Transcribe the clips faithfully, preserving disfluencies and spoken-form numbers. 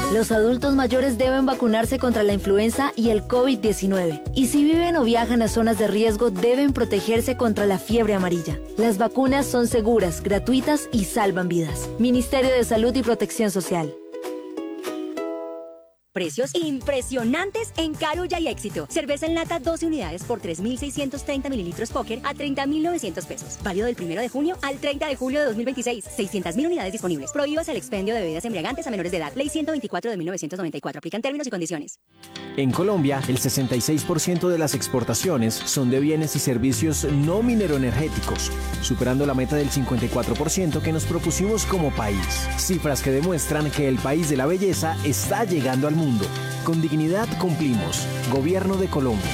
Los adultos mayores deben vacunarse contra la influenza y el COVID diecinueve. Y si viven o viajan a zonas de riesgo, deben protegerse contra la fiebre amarilla. Las vacunas son seguras, gratuitas y salvan vidas. Ministerio de Salud y Protección Social. Precios impresionantes en Carulla y Éxito. Cerveza en lata doce unidades por tres mil seiscientos treinta mililitros Póker a treinta mil novecientos pesos. Válido del primero de junio al treinta de julio de dos mil veintiséis. seiscientas mil unidades disponibles. Prohíbas el expendio de bebidas embriagantes a menores de edad. Ley ciento veinticuatro de mil novecientos noventa y cuatro. Aplican términos y condiciones. En Colombia, el sesenta y seis por ciento de las exportaciones son de bienes y servicios no mineroenergéticos, superando la meta del cincuenta y cuatro por ciento que nos propusimos como país. Cifras que demuestran que el país de la belleza está llegando al mundo. Con dignidad cumplimos. Gobierno de Colombia.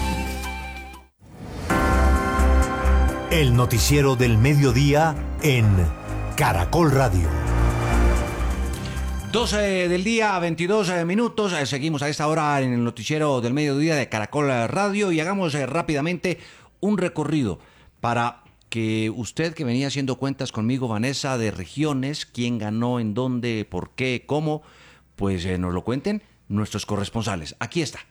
El noticiero del mediodía en Caracol Radio. doce del día, veintidós minutos. Seguimos a esta hora en el noticiero del mediodía de Caracol Radio y hagamos rápidamente un recorrido para que usted, que venía haciendo cuentas conmigo, Vanessa, de regiones, quién ganó, en dónde, por qué, cómo, pues eh, nos lo cuenten nuestros corresponsales. Aquí está.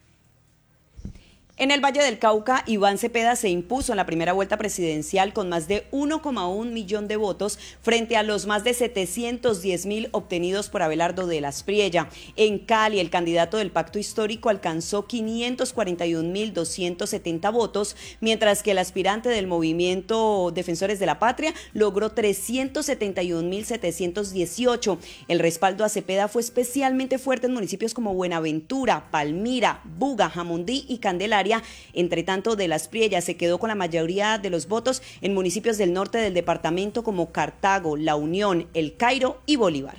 En el Valle del Cauca, Iván Cepeda se impuso en la primera vuelta presidencial con más de uno coma uno millón de votos frente a los más de setecientos diez mil obtenidos por Abelardo de la Espriella. En Cali, el candidato del Pacto Histórico alcanzó quinientos cuarenta y un mil doscientos setenta votos, mientras que el aspirante del Movimiento Defensores de la Patria logró trescientos setenta y un mil setecientos dieciocho. El respaldo a Cepeda fue especialmente fuerte en municipios como Buenaventura, Palmira, Buga, Jamundí y Candelaria. Entre tanto, de la Espriella se quedó con la mayoría de los votos en municipios del norte del departamento como Cartago, La Unión, El Cairo y Bolívar.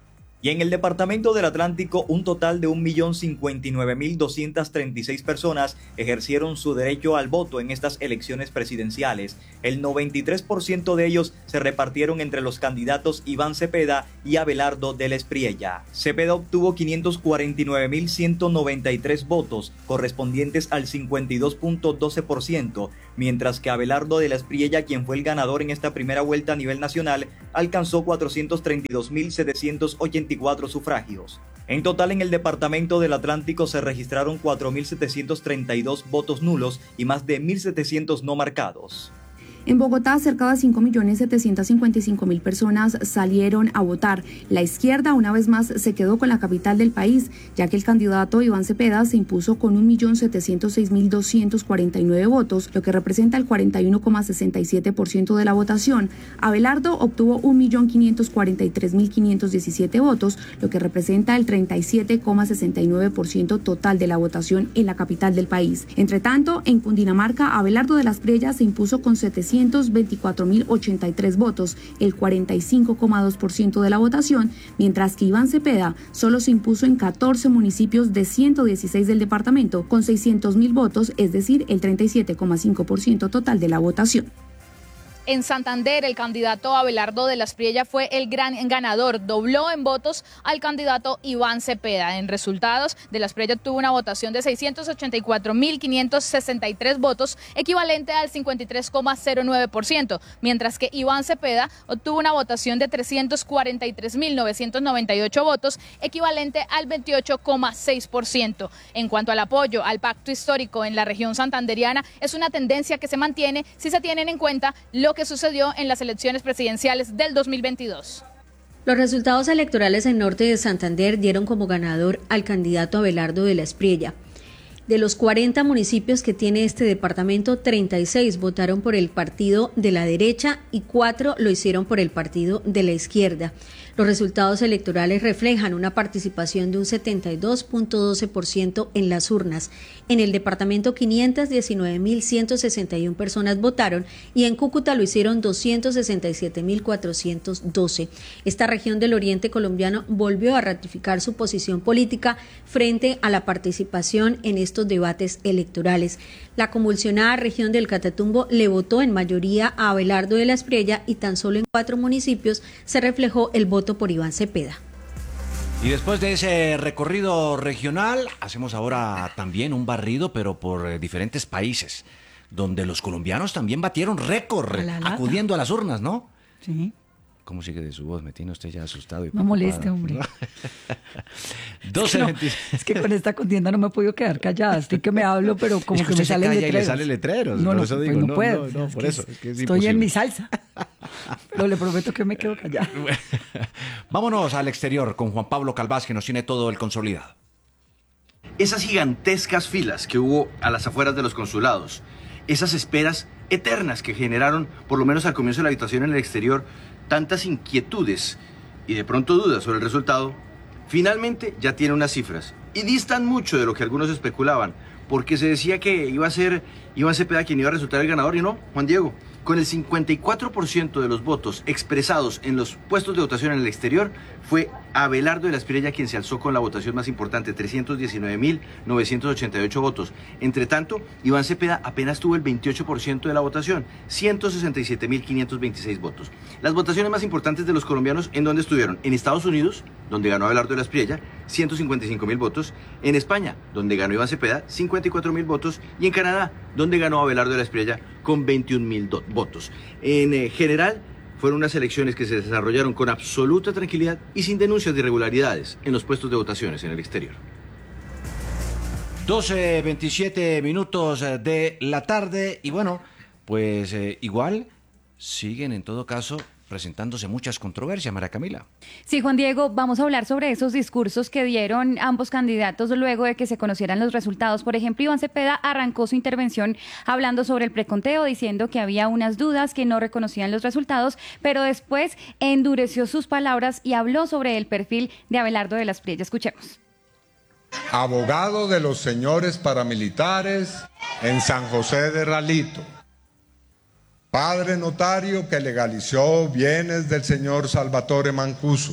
Y en el departamento del Atlántico, un total de un millón cincuenta y nueve mil doscientas treinta y seis personas ejercieron su derecho al voto en estas elecciones presidenciales. El noventa y tres por ciento de ellos se repartieron entre los candidatos Iván Cepeda y Abelardo de la Espriella. Cepeda obtuvo quinientos cuarenta y nueve mil ciento noventa y tres votos, correspondientes al cincuenta y dos punto doce por ciento, mientras que Abelardo de la Espriella, quien fue el ganador en esta primera vuelta a nivel nacional, alcanzó cuatrocientos treinta y dos mil setecientos ochenta y cuatro sufragios. En total, en el departamento del Atlántico se registraron cuatro mil setecientos treinta y dos votos nulos y más de mil setecientos no marcados. En Bogotá, cerca de cinco millones setecientos cincuenta y cinco mil personas salieron a votar. La izquierda, una vez más, se quedó con la capital del país, ya que el candidato Iván Cepeda se impuso con un millón setecientos seis mil doscientos cuarenta y nueve votos, lo que representa el cuarenta y uno coma sesenta y siete por ciento de la votación. Abelardo obtuvo un millón quinientos cuarenta y tres mil quinientos diecisiete votos, lo que representa el treinta y siete coma sesenta y nueve por ciento total de la votación en la capital del país. Entre tanto, en Cundinamarca, Abelardo de la Espriella se impuso con setecientos veinticuatro mil ochenta y tres votos, el cuarenta y cinco coma dos por ciento de la votación, mientras que Iván Cepeda solo se impuso en catorce municipios de ciento dieciséis del departamento, con seiscientos mil votos, es decir, el treinta y siete coma cinco por ciento total de la votación. En Santander, el candidato Abelardo de la Espriella fue el gran ganador, dobló en votos al candidato Iván Cepeda. En resultados, de la Espriella obtuvo una votación de seiscientos ochenta y cuatro mil quinientos sesenta y tres votos, equivalente al cincuenta y tres coma cero nueve por ciento, mientras que Iván Cepeda obtuvo una votación de trescientos cuarenta y tres mil novecientos noventa y ocho votos, equivalente al veintiocho coma seis por ciento. En cuanto al apoyo al pacto histórico en la región santanderiana, es una tendencia que se mantiene si se tienen en cuenta lo que sucedió en las elecciones presidenciales del dos mil veintidós. Los resultados electorales en norte de Santander dieron como ganador al candidato Abelardo de la Espriella. De los cuarenta municipios que tiene este departamento, treinta y seis votaron por el partido de la derecha y cuatro lo hicieron por el partido de la izquierda. Los resultados electorales reflejan una participación de un setenta y dos punto doce por ciento en las urnas. En el departamento, quinientos diecinueve mil ciento sesenta y una personas votaron y en Cúcuta lo hicieron doscientos sesenta y siete mil cuatrocientos doce. Esta región del oriente colombiano volvió a ratificar su posición política frente a la participación en estos debates electorales. La convulsionada región del Catatumbo le votó en mayoría a Abelardo de la Espriella y tan solo en cuatro municipios se reflejó el voto por Iván Cepeda. Y después de ese recorrido regional, hacemos ahora también un barrido, pero por eh, diferentes países, donde los colombianos también batieron récord acudiendo a las urnas, ¿no? Sí. ¿Cómo sigue de su voz? Me tiene usted ya asustado y no moleste, hombre. doce, es, que no, es que con esta contienda no me he podido quedar callada. Estoy que me hablo, pero como es que, que me salen letreros. Y le sale letreros. No, por no, eso pues digo, no, no puedo. No, no, por eso. Es que es estoy imposible. en mi salsa. Pero le prometo que me quedo callada. Vámonos al exterior con Juan Pablo Calvás, que nos tiene todo el consolidado. Esas gigantescas filas que hubo a las afueras de los consulados, esas esperas eternas que generaron, por lo menos al comienzo de la habitación en el exterior, tantas inquietudes y de pronto dudas sobre el resultado, finalmente ya tiene unas cifras y distan mucho de lo que algunos especulaban, porque se decía que iba a ser Iván Cepeda quien iba a resultar el ganador y no, Juan Diego. Con el cincuenta y cuatro por ciento de los votos expresados en los puestos de votación en el exterior, fue Abelardo de la Espriella quien se alzó con la votación más importante, trescientos diecinueve mil novecientos ochenta y ocho votos. Entre tanto, Iván Cepeda apenas tuvo el veintiocho por ciento de la votación, ciento sesenta y siete mil quinientos veintiséis votos. Las votaciones más importantes de los colombianos, ¿en dónde estuvieron? En Estados Unidos, donde ganó Abelardo de la Espriella, ciento cincuenta y cinco mil votos. En España, donde ganó Iván Cepeda, cincuenta y cuatro mil votos. Y en Canadá, donde ganó Abelardo de la Espriella, con veintiún mil votos. En eh, general, fueron unas elecciones que se desarrollaron con absoluta tranquilidad y sin denuncias de irregularidades en los puestos de votaciones en el exterior. doce, veintisiete minutos de la tarde y bueno, pues eh, igual siguen en todo caso presentándose muchas controversias, María Camila. Sí, Juan Diego, vamos a hablar sobre esos discursos que dieron ambos candidatos luego de que se conocieran los resultados. Por ejemplo, Iván Cepeda arrancó su intervención hablando sobre el preconteo, diciendo que había unas dudas, que no reconocían los resultados, pero después endureció sus palabras y habló sobre el perfil de Abelardo de la Espriella. Escuchemos. Abogado de los señores paramilitares en San José de Ralito. Padre notario que legalizó bienes del señor Salvatore Mancuso.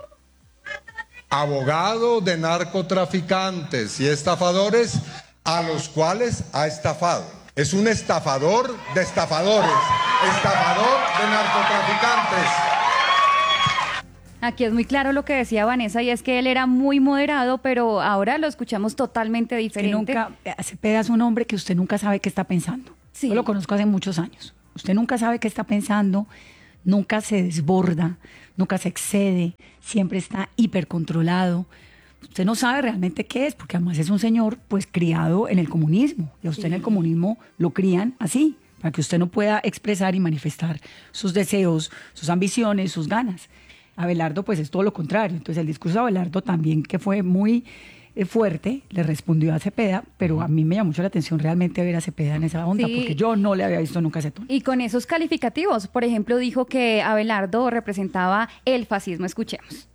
Abogado de narcotraficantes y estafadores a los cuales ha estafado. Es un estafador de estafadores, estafador de narcotraficantes. Aquí es muy claro lo que decía Vanessa y es que él era muy moderado, pero ahora lo escuchamos totalmente diferente. Que nunca, Cepeda es un hombre que usted nunca sabe qué está pensando. Sí. Yo lo conozco hace muchos años. Usted nunca sabe qué está pensando, nunca se desborda, nunca se excede, siempre está hipercontrolado. Usted no sabe realmente qué es, porque además es un señor pues criado en el comunismo. Y a usted sí. En el comunismo lo crían así, para que usted no pueda expresar y manifestar sus deseos, sus ambiciones, sus ganas. Abelardo pues es todo lo contrario. Entonces el discurso de Abelardo también, que fue muy fuerte, le respondió a Cepeda, pero a mí me llamó mucho la atención realmente ver a Cepeda en esa onda, sí. Porque yo no le había visto nunca ese tono. Y con esos calificativos, por ejemplo, dijo que Abelardo representaba el fascismo. Escuchemos.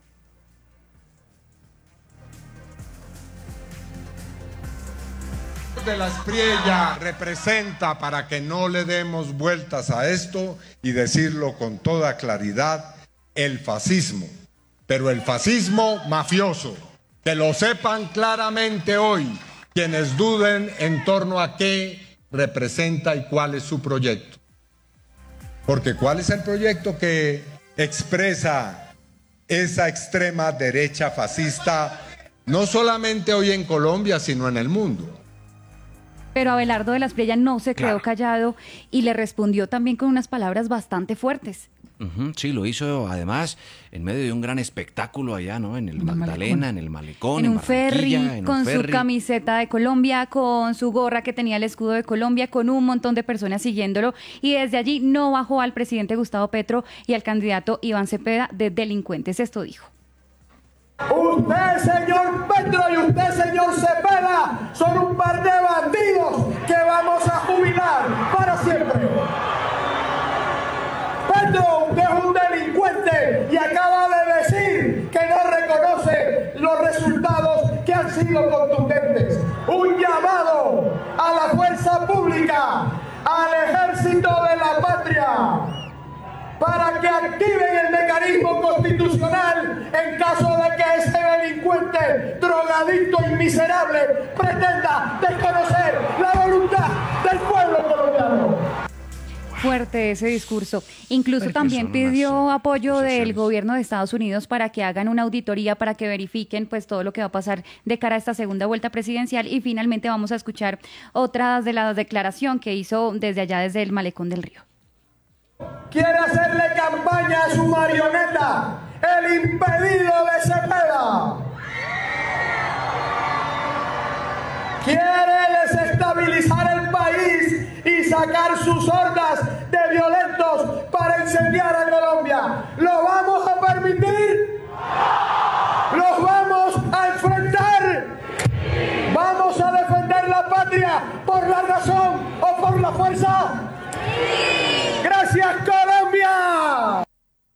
De la Espriella representa, para que no le demos vueltas a esto y decirlo con toda claridad, el fascismo, pero el fascismo mafioso. Que lo sepan claramente hoy quienes duden en torno a qué representa y cuál es su proyecto. Porque ¿cuál es el proyecto que expresa esa extrema derecha fascista, no solamente hoy en Colombia, sino en el mundo? Pero Abelardo de la Espriella no se quedó claro. callado y le respondió también con unas palabras bastante fuertes. Uh-huh, sí, lo hizo además en medio de un gran espectáculo allá, ¿no? En el en Magdalena, en el Malecón, en, en un ferry, en con un ferry. Su camiseta de Colombia, con su gorra que tenía el escudo de Colombia, con un montón de personas siguiéndolo, y desde allí no bajó al presidente Gustavo Petro y al candidato Iván Cepeda de delincuentes. Esto dijo. Usted, señor Petro, y usted, señor Cepeda, son un par de bandidos que vamos a jubilar para siempre. Petro, usted es un delincuente y acaba de decir que no reconoce los resultados que han sido contundentes. Un llamado a la fuerza pública, al ejército de la patria, para que activen el mecanismo constitucional en caso de que ese delincuente, drogadicto y miserable pretenda desconocer la voluntad del pueblo colombiano. Fuerte ese discurso. Incluso Porque también pidió apoyo del gobierno de Estados Unidos para que hagan una auditoría, para que verifiquen pues todo lo que va a pasar de cara a esta segunda vuelta presidencial. Y finalmente vamos a escuchar otras de las declaraciones que hizo desde allá, desde el Malecón del Río. Quiere hacerle campaña a su marioneta, el impedido de Cepeda. sacar sus hordas de violentos para incendiar a Colombia. ¿Lo vamos a permitir? ¿Los vamos a enfrentar? ¿Vamos a defender la patria por la razón o por la fuerza? ¡Gracias, Colombia!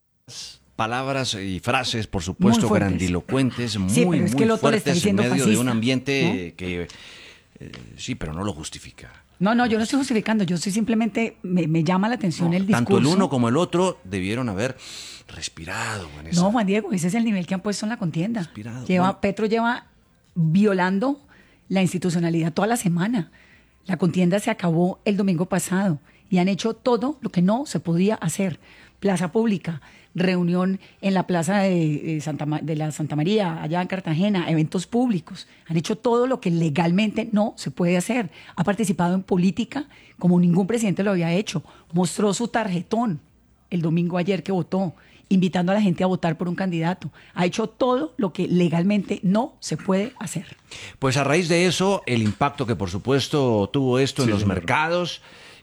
Palabras y frases, por supuesto, grandilocuentes, muy, sí, pero es que muy el fuertes en medio fascista, de un ambiente ¿no? que... Eh, sí, pero no lo justifica. No, no, yo no estoy justificando, yo estoy simplemente, me, me llama la atención No, el discurso. tanto el uno como el otro debieron haber respirado, Vanessa. No, Juan Diego, ese es el nivel que han puesto en la contienda. Respirado, Lleva, bueno. Petro lleva violando la institucionalidad toda la semana. La contienda se acabó el domingo pasado y han hecho todo lo que no se podía hacer. Plaza pública, reunión en la plaza de, de, Santa, de la Santa María, allá en Cartagena, eventos públicos. Han hecho todo lo que legalmente no se puede hacer. Ha participado en política como ningún presidente lo había hecho. Mostró su tarjetón el domingo ayer que votó, invitando a la gente a votar por un candidato. Ha hecho todo lo que legalmente no se puede hacer. Pues a raíz de eso, el impacto que por supuesto tuvo esto Sí, en los señor. mercados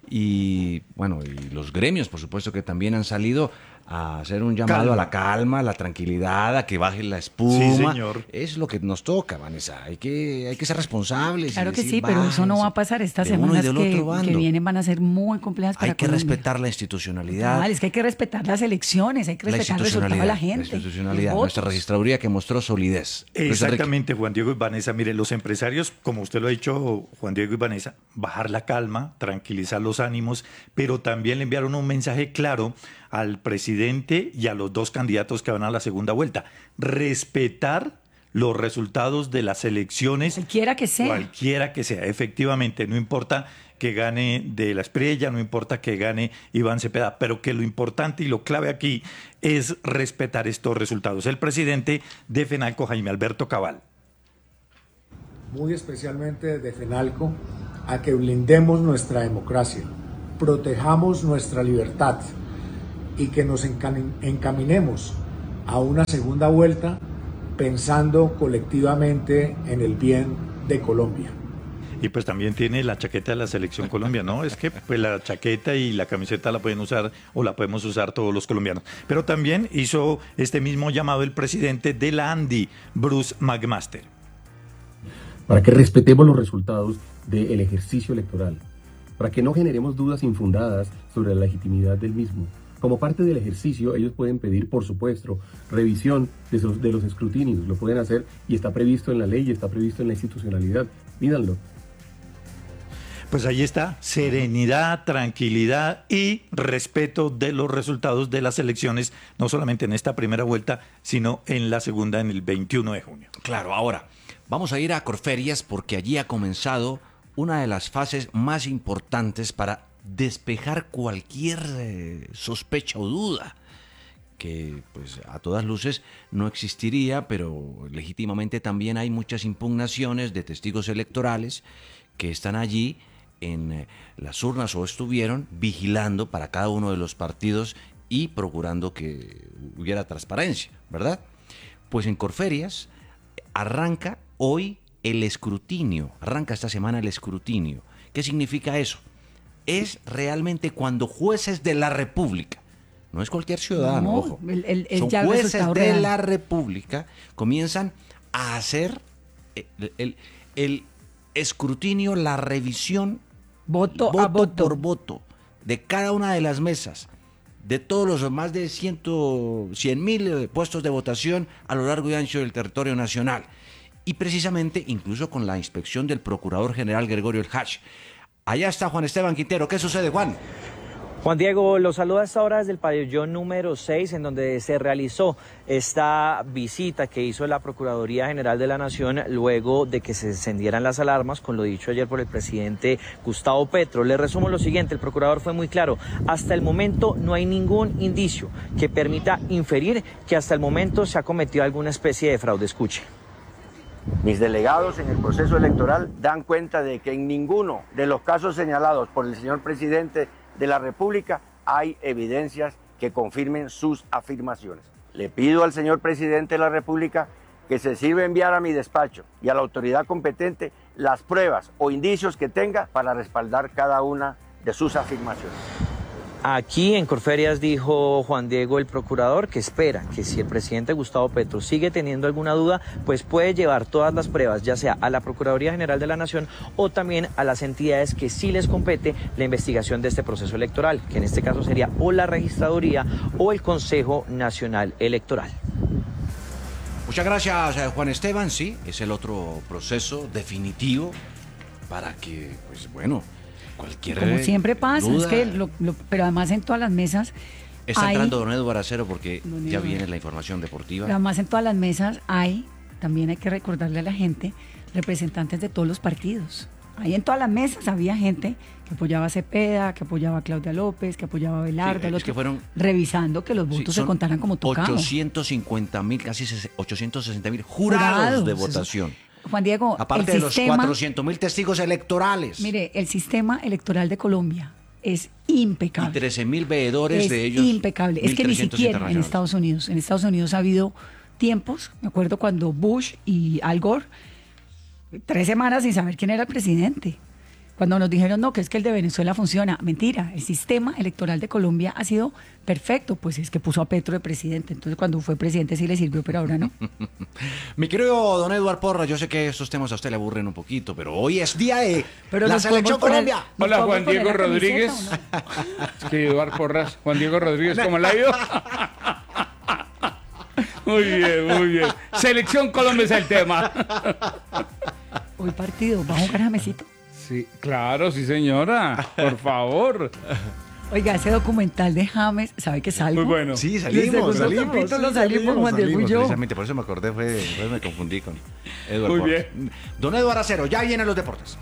y bueno, y los gremios, por supuesto, que también han salido a hacer un llamado Calma. a la calma, a la tranquilidad, a que baje la espuma. Sí, señor. Es lo que nos toca, Vanessa. Hay que, hay que ser responsables. y Claro que decir, sí, pero eso no va a "Bájense". pasar. Estas De uno y semanas del que, otro bando. que vienen van a ser muy complejas para Hay que Colombia. respetar la institucionalidad. Vale, es que hay que respetar las elecciones, hay que La respetar el resultado de la institucionalidad, gente. la institucionalidad, los nuestra votos. registraduría que mostró solidez. Luis Enrique. Exactamente, Juan Diego y Vanessa. Mire, los empresarios, como usted lo ha dicho, Juan Diego y Vanessa, bajar la calma, tranquilizar los ánimos, pero también le enviaron un mensaje claro al presidente y a los dos candidatos que van a la segunda vuelta. Respetar los resultados de las elecciones. Cualquiera que sea. Cualquiera que sea, efectivamente, no importa que gane de la Espriella, no importa que gane Iván Cepeda, pero que lo importante y lo clave aquí es respetar estos resultados. El presidente de FENALCO, Jaime Alberto Cabal. Muy especialmente de FENALCO, a que blindemos nuestra democracia, protejamos nuestra libertad y que nos encaminemos a una segunda vuelta pensando colectivamente en el bien de Colombia. Y pues también tiene la chaqueta de la Selección Colombia, ¿no? Es que pues la chaqueta y la camiseta la pueden usar o la podemos usar todos los colombianos. Pero también hizo este mismo llamado el presidente de la ANDI, Bruce McMaster. Para que respetemos los resultados del ejercicio electoral, para que no generemos dudas infundadas sobre la legitimidad del mismo. Como parte del ejercicio, ellos pueden pedir, por supuesto, revisión de, esos, de los escrutinios, lo pueden hacer y está previsto en la ley y está previsto en la institucionalidad. Pídanlo. Pues ahí está, serenidad, tranquilidad y respeto de los resultados de las elecciones, no solamente en esta primera vuelta, sino en la segunda, en el veintiuno de junio. Claro, ahora vamos a ir a Corferias porque allí ha comenzado una de las fases más importantes para despejar cualquier eh, sospecha o duda que pues a todas luces no existiría, pero legítimamente también hay muchas impugnaciones de testigos electorales que están allí en eh, las urnas o estuvieron vigilando para cada uno de los partidos y procurando que hubiera transparencia, ¿verdad? Pues en Corferias arranca hoy el escrutinio, arranca esta semana el escrutinio. ¿Qué significa eso? Es realmente cuando jueces de la República, no es cualquier ciudadano, No, ojo, el- el- el son ya el jueces de resultado real. la República, comienzan a hacer el, el- el escrutinio, la revisión, voto, a voto por voto, de cada una de las mesas, de todos los más de cien mil puestos de votación a lo largo y ancho del territorio nacional. Y precisamente, incluso con la inspección del Procurador General Gregorio El Hach. Allá está Juan Esteban Quintero. ¿Qué sucede, Juan? Juan Diego, los saluda a esta hora desde el pabellón número seis, en donde se realizó esta visita que hizo la Procuraduría General de la Nación luego de que se encendieran las alarmas, con lo dicho ayer por el presidente Gustavo Petro. Le resumo lo siguiente, el procurador fue muy claro, hasta el momento no hay ningún indicio que permita inferir que hasta el momento se ha cometido alguna especie de fraude. Escuche. Mis delegados en el proceso electoral dan cuenta de que en ninguno de los casos señalados por el señor presidente de la República hay evidencias que confirmen sus afirmaciones. Le pido al señor presidente de la República que se sirva enviar a mi despacho y a la autoridad competente las pruebas o indicios que tenga para respaldar cada una de sus afirmaciones. Aquí en Corferias dijo Juan Diego, el procurador, que espera que si el presidente Gustavo Petro sigue teniendo alguna duda, pues puede llevar todas las pruebas, ya sea a la Procuraduría General de la Nación o también a las entidades que sí les compete la investigación de este proceso electoral, que en este caso sería o la Registraduría o el Consejo Nacional Electoral. Muchas gracias, Juan Esteban. Sí, es el otro proceso definitivo para que, pues bueno, cualquier Como siempre pasa, duda. es que, lo, lo, pero además en todas las mesas Está hay, entrando don Eduardo Acero porque Don ya Eduardo. viene la información deportiva. pero además en todas las mesas hay, también hay que recordarle a la gente, representantes de todos los partidos. Ahí en todas las mesas había gente que apoyaba a Cepeda, que apoyaba a Claudia López, que apoyaba a Belardo, Sí, al es otro, que fueron- revisando que los Sí, votos se son contaran como tocaba. ochocientos cincuenta mil, casi ochocientos sesenta mil jurados, Jurados, de eso- votación. Juan Diego, Aparte el de los sistema, cuatrocientos mil testigos electorales mire, el sistema electoral de Colombia es impecable. y trece mil veedores es de ellos. impecable. Es que ni mil trescientos siquiera en internacionales. Estados Unidos. En Estados Unidos ha habido tiempos, me acuerdo cuando Bush y Al Gore, tres semanas sin saber quién era el presidente. Cuando nos dijeron, no, que es que el de Venezuela funciona. Mentira, el sistema electoral de Colombia ha sido perfecto, pues es que puso a Petro de presidente. Entonces cuando fue presidente sí le sirvió, pero ahora no. Mi querido don Eduardo Porra, yo sé que estos temas a usted le aburren un poquito, pero hoy es día de Pero la nos Selección podemos poner- Colombia. nos Hola, podemos Juan poner Diego la camiseta, Rodríguez. ¿o no? Es que Eduardo Porras, Juan Diego Rodríguez, ¿cómo le ha ido? Muy bien, muy bien. Selección Colombia es el tema. Hoy partido, ¿va a jugar Jamesito? Sí, claro, sí, señora. Por favor. Oiga, ese documental de James, ¿sabe que salgo? Muy bueno. Sí, El salimos, segundo salimos. capítulo sí, salimos, Juan Diego y yo. Precisamente por eso me acordé, fue, después me confundí con Eduardo Muy Porras. Don Eduardo Acero, ya vienen los deportes.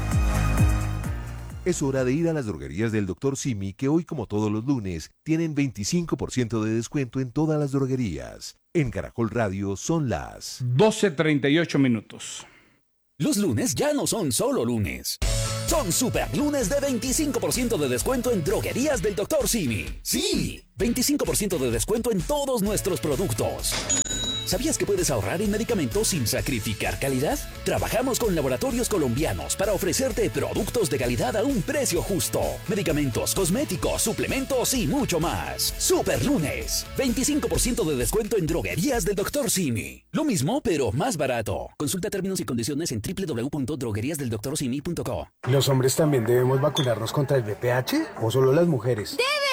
Es hora de ir a las droguerías del doctor Simi, que hoy, como todos los lunes, tienen veinticinco por ciento de descuento en todas las droguerías. En Caracol Radio son las doce treinta y ocho minutos. Los lunes ya no son solo lunes. Son super lunes de veinticinco por ciento de descuento en droguerías del doctor Simi. Sí, veinticinco por ciento de descuento en todos nuestros productos. ¿Sabías que puedes ahorrar en medicamentos sin sacrificar calidad? Trabajamos con laboratorios colombianos para ofrecerte productos de calidad a un precio justo. Medicamentos, cosméticos, suplementos y mucho más. Super lunes. veinticinco por ciento de descuento en droguerías del doctor Simi. Lo mismo, pero más barato. Consulta términos y condiciones en w w w punto droguerías del doctor simi punto co. ¿Los hombres también debemos vacunarnos contra el V I H o solo las mujeres? ¡Debe